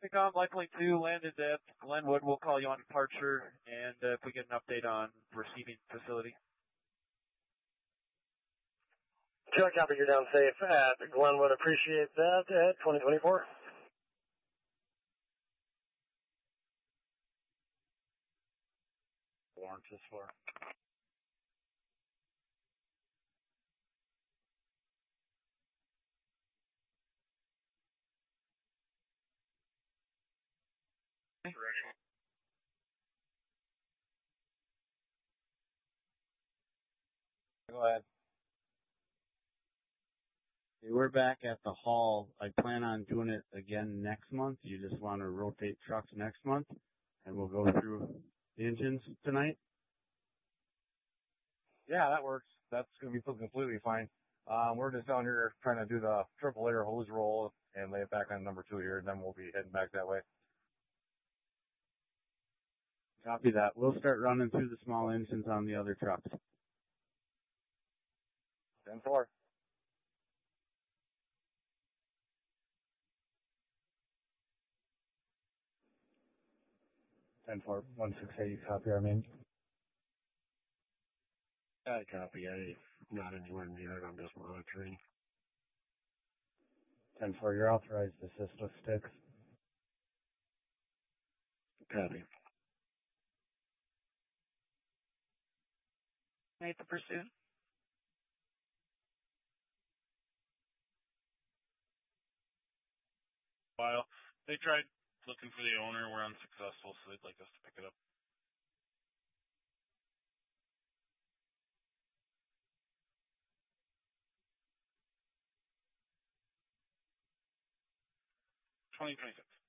Picom likely 2 landed at Glenwood. We'll call you on departure, and if we get an update on receiving facility. Sure, copy. You're down safe at Glenwood. Appreciate that at 2024. Lawrence is for. Go ahead. We're back at the hall. I plan on doing it again next month. You just want to rotate trucks next month, and we'll go through the engines tonight? Yeah, that works. That's going to be completely fine. We're just down here trying to do the triple layer hose roll and lay it back on number 2 here, and then we'll be heading back that way. Copy that. We'll start running through the small engines on the other trucks. 10-4. And for 168, copy, Armin. I copy. I'm not anywhere near it. I'm just monitoring. 10-4, you're authorized to assist with sticks. Copy. Made the pursuit. While they tried looking for the owner, we're unsuccessful, so they'd like us to pick it up. $20.26.